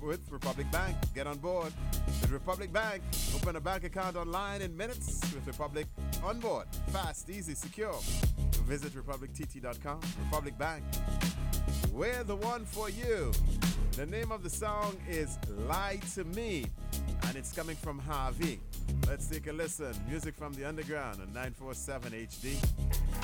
with Republic Bank. Get on board with Republic Bank. Open a bank account online in minutes with Republic on board. Fast, easy, secure. Visit republictt.com. Republic Bank. We're the one for you. The name of the song is Lie to Me, and it's coming from Harvey. Let's take a listen. Music from the underground on 947 HD.